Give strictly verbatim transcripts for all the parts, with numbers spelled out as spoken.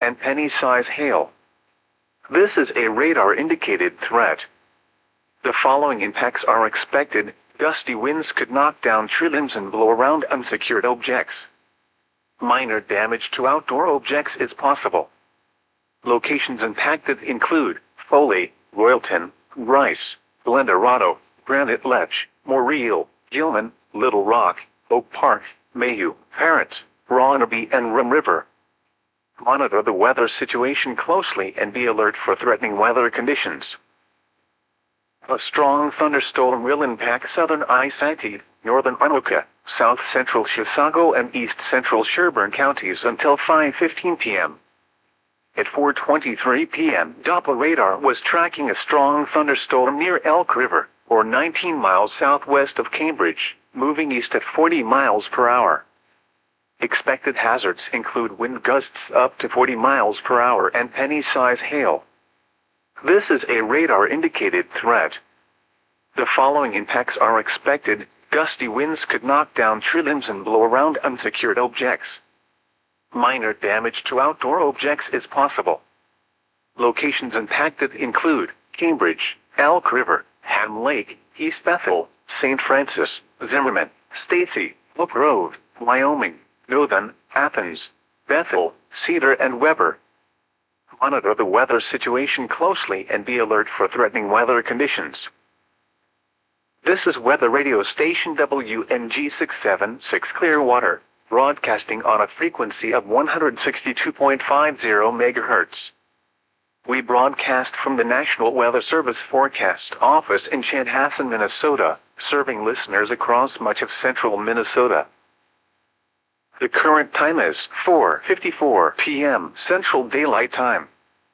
and penny-size hail. This is a radar-indicated threat. The following impacts are expected. Gusty winds could knock down tree limbs and blow around unsecured objects. Minor damage to outdoor objects is possible. Locations impacted include Foley, Royalton, Bryce, Glendorado, Granite Ledge, Moreal, Gilman, Little Rock, Oak Park, Mayhew, Parrots, Ronaby and Rum River. Monitor the weather situation closely and be alert for threatening weather conditions. A strong thunderstorm will impact southern Isanti, northern Anoka, south-central Chisago and east-central Sherburne counties until five fifteen p m At four twenty-three p m Doppler radar was tracking a strong thunderstorm near Elk River, or nineteen miles southwest of Cambridge, moving east at forty miles per hour. Expected hazards include wind gusts up to forty miles per hour and penny-size hail. This is a radar-indicated threat. The following impacts are expected. Gusty winds could knock down tree limbs and blow around unsecured objects. Minor damage to outdoor objects is possible. Locations impacted include Cambridge, Elk River, Ham Lake, East Bethel, Saint Francis, Zimmerman, Stacy, Oak Grove, Wyoming, Nothan, Athens, Bethel, Cedar and Weber. Monitor the weather situation closely and be alert for threatening weather conditions. This is weather radio station W N G six seven six Clearwater, broadcasting on a frequency of one hundred sixty-two point five zero megahertz. We broadcast from the National Weather Service Forecast Office in Chanhassen, Minnesota, serving listeners across much of central Minnesota. The current time is four fifty-four p m Central Daylight Time.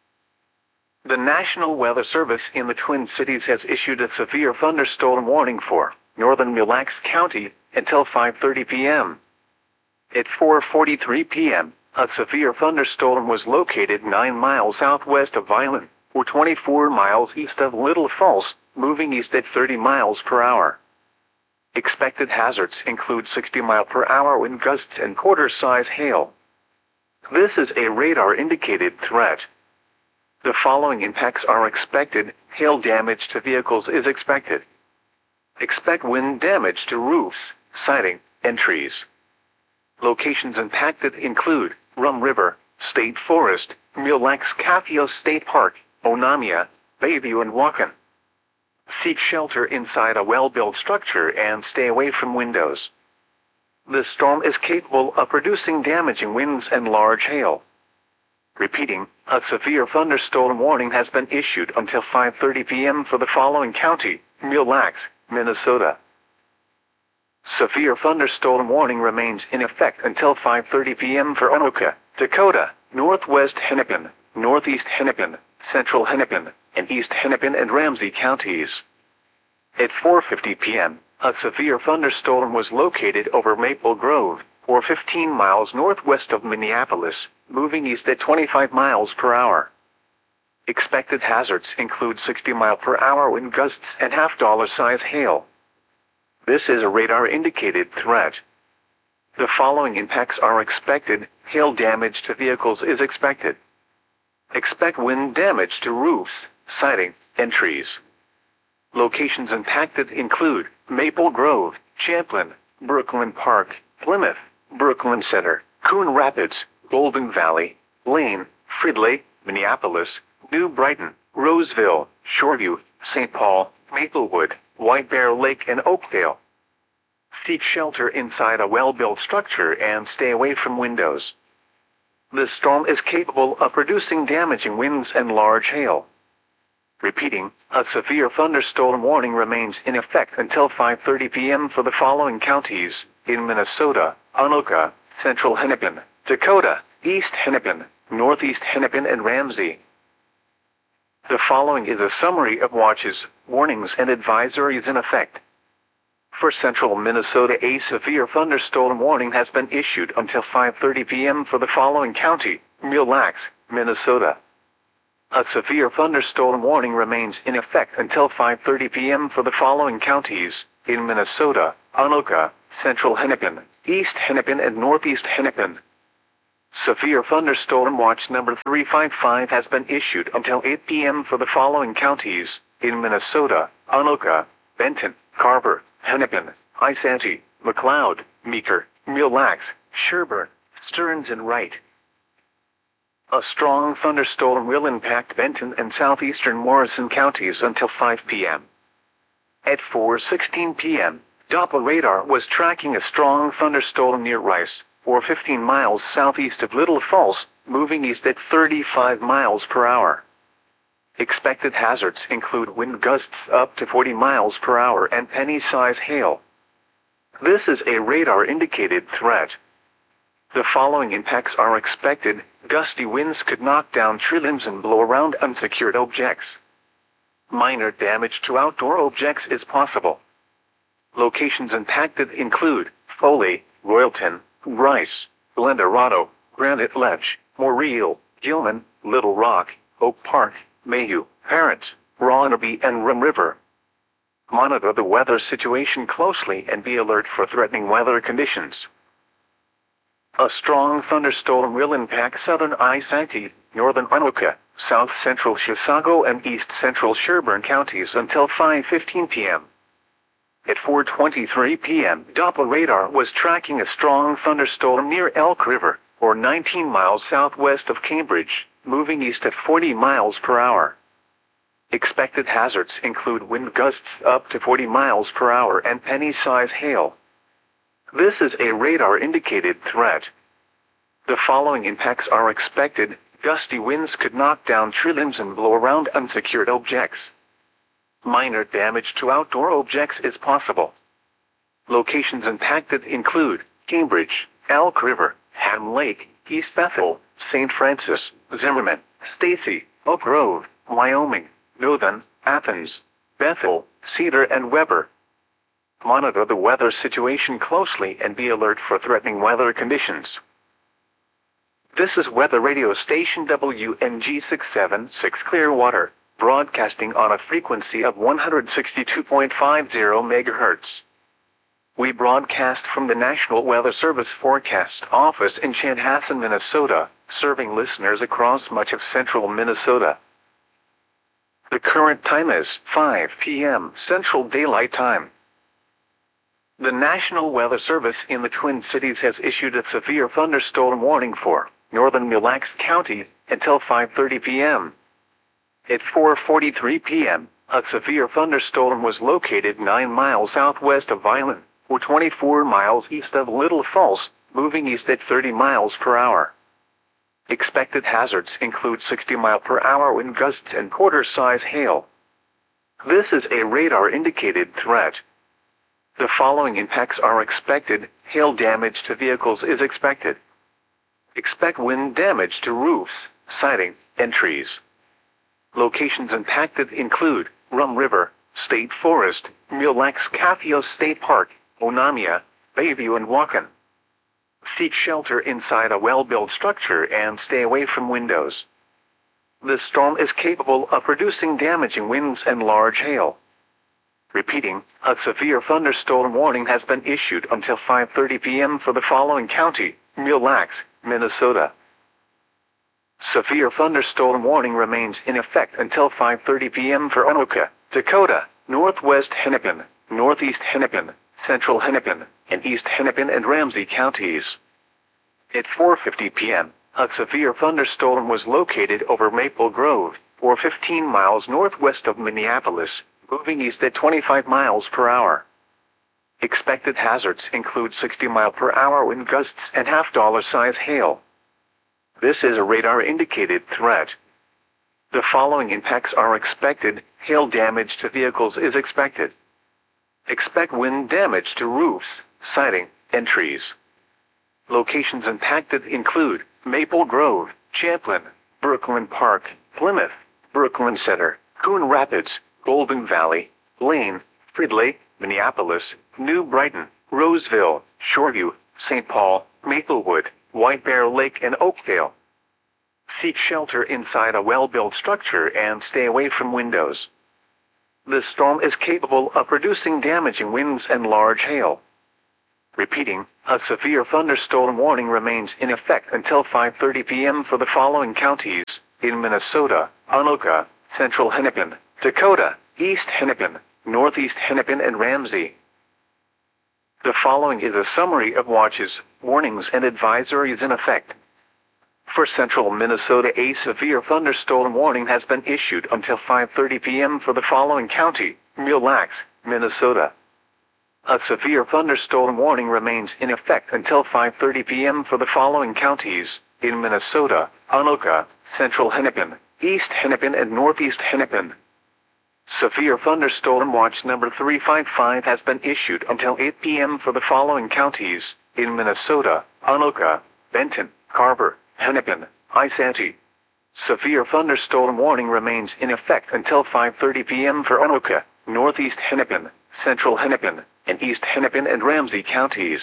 The National Weather Service in the Twin Cities has issued a severe thunderstorm warning for northern Mille Lacs County until five thirty p m At four forty-three p m, a severe thunderstorm was located nine miles southwest of Violin, or twenty-four miles east of Little Falls, moving east at thirty miles per hour. Expected hazards include sixty mile per hour wind gusts and quarter-size hail. This is a radar-indicated threat. The following impacts are expected. Hail damage to vehicles is expected. Expect wind damage to roofs, siding, and trees. Locations impacted include Rum River, State Forest, Mille Lacs Cathio State Park, Onamia, Bayview and Waukon. Seek shelter inside a well-built structure and stay away from windows. The storm is capable of producing damaging winds and large hail. Repeating, a severe thunderstorm warning has been issued until five thirty p m for the following county: Mille Lacs, Minnesota. Severe thunderstorm warning remains in effect until five thirty p m for Anoka, Dakota, Northwest Hennepin, Northeast Hennepin, Central Hennepin, and East Hennepin and Ramsey counties. At four fifty p m, a severe thunderstorm was located over Maple Grove, or fifteen miles northwest of Minneapolis, moving east at twenty-five miles per hour. Expected hazards include sixty mile per hour wind gusts and half-dollar size hail. This is a radar-indicated threat. The following impacts are expected. Hail damage to vehicles is expected. Expect wind damage to roofs, siding, and trees. Locations impacted include Maple Grove, Champlin, Brooklyn Park, Plymouth, Brooklyn Center, Coon Rapids, Golden Valley, Lane, Fridley, Minneapolis, New Brighton, Roseville, Shoreview, Saint Paul, Maplewood, White Bear Lake and Oakdale. Seek shelter inside a well-built structure and stay away from windows. The storm is capable of producing damaging winds and large hail. Repeating, a severe thunderstorm warning remains in effect until five thirty p m for the following counties: in Minnesota, Anoka, Central Hennepin, Dakota, East Hennepin, Northeast Hennepin and Ramsey. The following is a summary of watches, warnings and advisories in effect. For central Minnesota, a severe thunderstorm warning has been issued until five thirty p m for the following county: Mille Lacs, Minnesota. A severe thunderstorm warning remains in effect until five thirty p m for the following counties: in Minnesota, Anoka, Central Hennepin, East Hennepin and Northeast Hennepin. Severe thunderstorm watch number three five five has been issued until eight p m for the following counties in Minnesota: Anoka, Benton, Carver, Hennepin, Isanti, McLeod, Meeker, Mille Lacs, Sherburne, Stearns and Wright. A strong thunderstorm will impact Benton and southeastern Morrison counties until five p m At four sixteen p m, Doppler radar was tracking a strong thunderstorm near Rice, or fifteen miles southeast of Little Falls, moving east at thirty-five miles per hour. Expected hazards include wind gusts up to forty miles per hour and penny-size hail. This is a radar-indicated threat. The following impacts are expected. Gusty winds could knock down tree limbs and blow around unsecured objects. Minor damage to outdoor objects is possible. Locations impacted include Foley, Royalton, Rice, Glendorado, Granite Ledge, Moriel, Gilman, Little Rock, Oak Park, Mayhew, Parent, Ronaby and Rum River. Monitor the weather situation closely and be alert for threatening weather conditions. A strong thunderstorm will impact southern Isanti, northern Anoka, south central Chisago and east central Sherburne counties until five fifteen p m At four twenty-three p m Doppler radar was tracking a strong thunderstorm near Elk River, or nineteen miles southwest of Cambridge, moving east at forty miles per hour. Expected hazards include wind gusts up to forty miles per hour and penny-size hail. This is a radar-indicated threat. The following impacts are expected. Gusty winds could knock down tree limbs and blow around unsecured objects. Minor damage to outdoor objects is possible. Locations impacted include Cambridge, Elk River, Ham Lake, East Bethel, Saint Francis, Zimmerman, Stacy, Oak Grove, Wyoming, Northern, Athens, Bethel, Cedar and Weber. Monitor the weather situation closely and be alert for threatening weather conditions. This is Weather Radio Station W N G six seven six Clearwater, broadcasting on a frequency of one hundred sixty-two point five zero megahertz. We broadcast from the National Weather Service Forecast Office in Chanhassen, Minnesota, serving listeners across much of central Minnesota. The current time is five p m Central Daylight Time. The National Weather Service in the Twin Cities has issued a severe thunderstorm warning for northern Mille Lacs County until five thirty p m At four forty-three p m, a severe thunderstorm was located nine miles southwest of Violin, or twenty-four miles east of Little Falls, moving east at thirty miles per hour. Expected hazards include sixty mile per hour wind gusts and quarter-size hail. This is a radar-indicated threat. The following impacts are expected. Hail damage to vehicles is expected. Expect wind damage to roofs, siding, and trees. Locations impacted include Rum River, State Forest, Mille Lacs Cathio State Park, Onamia, Bayview and Waukon. Seek shelter inside a well-built structure and stay away from windows. The storm is capable of producing damaging winds and large hail. Repeating, a severe thunderstorm warning has been issued until five thirty p m for the following county: Mille Lacs, Minnesota. Severe thunderstorm warning remains in effect until five thirty p m for Anoka, Dakota, Northwest Hennepin, Northeast Hennepin, Central Hennepin, and East Hennepin and Ramsey counties. At four fifty p m, a severe thunderstorm was located over Maple Grove, or fifteen miles northwest of Minneapolis, moving east at twenty-five miles per hour. Expected hazards include sixty mile per hour wind gusts and half-dollar size hail. This is a radar-indicated threat. The following impacts are expected. Hail damage to vehicles is expected. Expect wind damage to roofs, siding, and trees. Locations impacted include Maple Grove, Champlin, Brooklyn Park, Plymouth, Brooklyn Center, Coon Rapids, Golden Valley, Blaine, Fridley, Minneapolis, New Brighton, Roseville, Shoreview, Saint Paul, Maplewood, White Bear Lake and Oakdale. Seek shelter inside a well-built structure and stay away from windows. The storm is capable of producing damaging winds and large hail. Repeating, a severe thunderstorm warning remains in effect until five thirty p m for the following counties: in Minnesota, Anoka, Central Hennepin, Dakota, East Hennepin, Northeast Hennepin and Ramsey. The following is a summary of watches, warnings and advisories in effect. For central Minnesota, a severe thunderstorm warning has been issued until five thirty p m for the following county: Mille Lacs, Minnesota. A severe thunderstorm warning remains in effect until five thirty p m for the following counties: in Minnesota, Anoka, Central Hennepin, East Hennepin and Northeast Hennepin. Severe thunderstorm watch number three five five has been issued until eight p m for the following counties: in Minnesota, Anoka, Benton, Carver, Hennepin, Isanti. Severe thunderstorm warning remains in effect until five thirty p m for Anoka, Northeast Hennepin, Central Hennepin, and East Hennepin and Ramsey counties.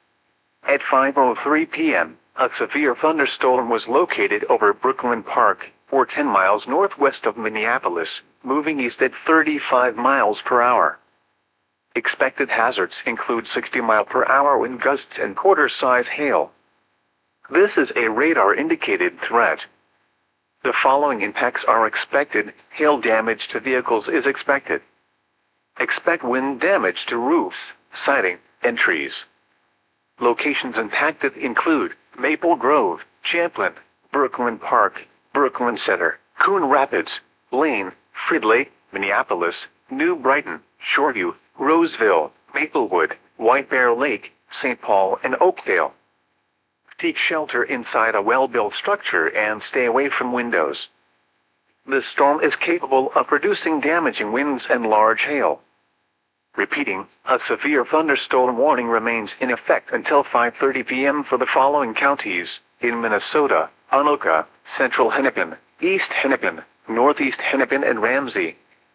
At five oh three p m, a severe thunderstorm was located over Brooklyn Park, or ten miles northwest of Minneapolis, moving east at thirty-five miles per hour. Expected hazards include sixty mile per hour wind gusts and quarter-size hail. This is a radar-indicated threat. The following impacts are expected: hail damage to vehicles is expected. Expect wind damage to roofs, siding, and trees. Locations impacted include Maple Grove, Champlin, Brooklyn Park, Brooklyn Center, Coon Rapids, Lane, Fridley, Minneapolis, New Brighton, Shoreview, Roseville, Maplewood, White Bear Lake, Saint Paul and Oakdale. Seek shelter inside a well-built structure and stay away from windows. The storm is capable of producing damaging winds and large hail. Repeating, a severe thunderstorm warning remains in effect until five thirty p m for the following counties: in Minnesota, Anoka, Central Hennepin, East Hennepin, Northeast Hennepin and Ramsey.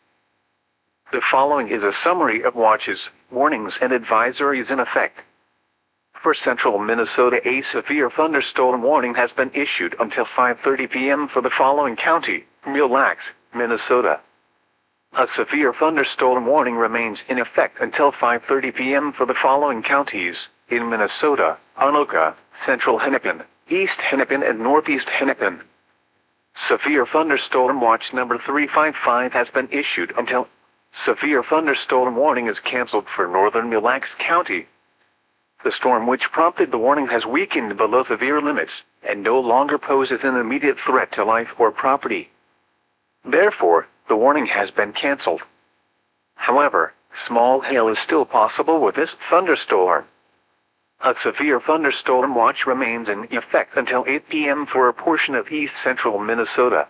The following is a summary of watches, warnings and advisories in effect. For central Minnesota, a severe thunderstorm warning has been issued until five thirty p m for the following county: Mille Lacs, Minnesota. A severe thunderstorm warning remains in effect until five thirty p m for the following counties: in Minnesota, Anoka, Central Hennepin, East Hennepin and Northeast Hennepin. Severe thunderstorm watch number three five five has been issued until severe thunderstorm warning is canceled for northern Mille Lacs County. The storm which prompted the warning has weakened below severe limits and no longer poses an immediate threat to life or property. Therefore, the warning has been canceled. However, small hail is still possible with this thunderstorm. A severe thunderstorm watch remains in effect until eight p m for a portion of east central Minnesota.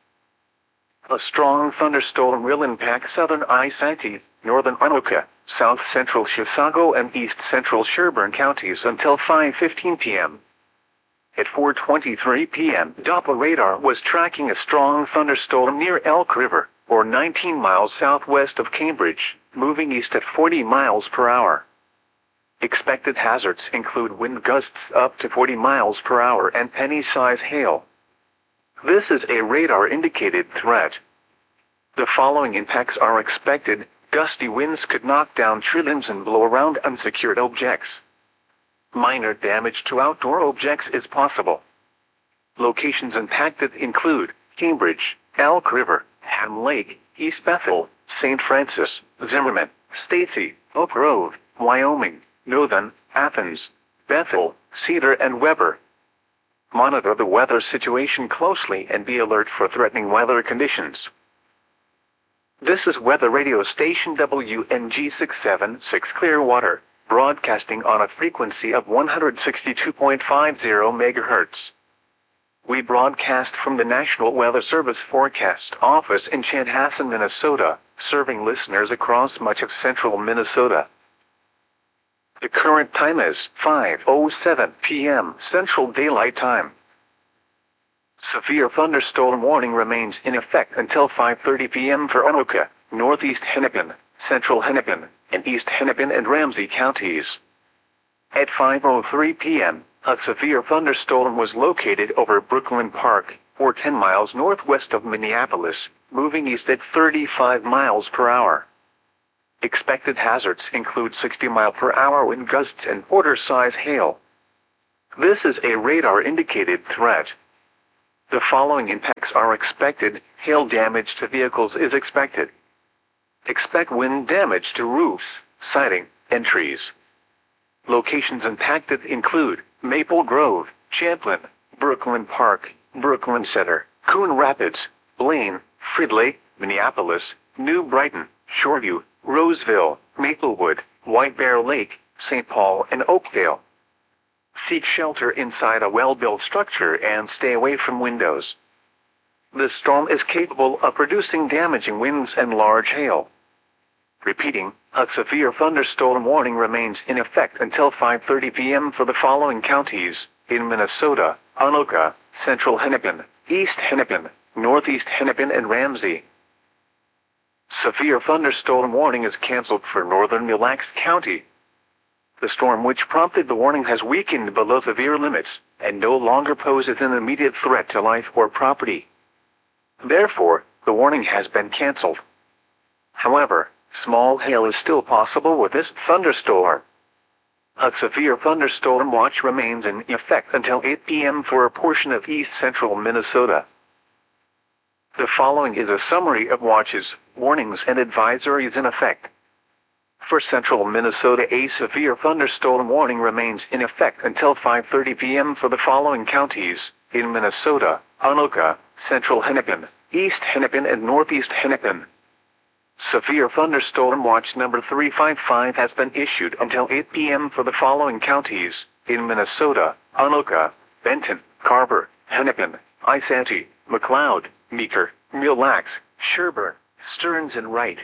A strong thunderstorm will impact southern Isanti, northern Anoka, south central Chisago and east central Sherburne counties until five fifteen p m At four twenty-three p m Doppler radar was tracking a strong thunderstorm near Elk River, or nineteen miles southwest of Cambridge, moving east at forty miles per hour. Expected hazards include wind gusts up to forty miles per hour and penny-size hail. This is a radar-indicated threat. The following impacts are expected: gusty winds could knock down tree limbs and blow around unsecured objects. Minor damage to outdoor objects is possible. Locations impacted include Cambridge, Elk River, Ham Lake, East Bethel, Saint Francis, Zimmerman, Stacy, Oak Grove, Wyoming, Northern, Athens, Bethel, Cedar and Weber. Monitor the weather situation closely and be alert for threatening weather conditions. This is Weather Radio Station W N G six seven six Clearwater, broadcasting on a frequency of one hundred sixty-two point five zero megahertz. We broadcast from the National Weather Service Forecast Office in Chanhassen, Minnesota, serving listeners across much of central Minnesota. The current time is five oh seven p m Central Daylight Time. Severe thunderstorm warning remains in effect until five thirty p m for Anoka, Northeast Hennepin, Central Hennepin, and East Hennepin and Ramsey counties. At five oh three p m, a severe thunderstorm was located over Brooklyn Park, or ten miles northwest of Minneapolis, moving east at thirty-five miles per hour. Expected hazards include sixty mile per hour wind gusts and quarter-size hail. This is a radar-indicated threat. The following impacts are expected. Hail damage to vehicles is expected. Expect wind damage to roofs, siding, and trees. Locations impacted include Maple Grove, Champlin, Brooklyn Park, Brooklyn Center, Coon Rapids, Blaine, Fridley, Minneapolis, New Brighton, Shoreview, Roseville, Maplewood, White Bear Lake, Saint Paul, and Oakdale. Seek shelter inside a well-built structure and stay away from windows. The storm is capable of producing damaging winds and large hail. Repeating, a severe thunderstorm warning remains in effect until five thirty p m for the following counties: in Minnesota, Anoka, Central Hennepin, East Hennepin, Northeast Hennepin, and Ramsey. Severe thunderstorm warning is canceled for northern Mille Lacs County. The storm which prompted the warning has weakened below severe limits and no longer poses an immediate threat to life or property. Therefore, the warning has been canceled. However, small hail is still possible with this thunderstorm. A severe thunderstorm watch remains in effect until eight p m for a portion of east central Minnesota. The following is a summary of watches, warnings, and advisories in effect. For central Minnesota, a severe thunderstorm warning remains in effect until five thirty p m for the following counties: in Minnesota, Anoka, Central Hennepin, East Hennepin, and Northeast Hennepin. Severe thunderstorm watch number three five five has been issued until eight p m for the following counties: in Minnesota, Anoka, Benton, Carver, Hennepin, Isanti, McLeod, Meeker, Mille Lacs, Sherburne, Stearns, and Wright.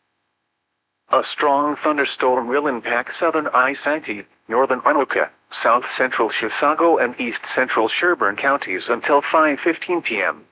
A strong thunderstorm will impact southern Isanti, northern Anoka, south central Chisago, and east central Sherburne counties until five fifteen p m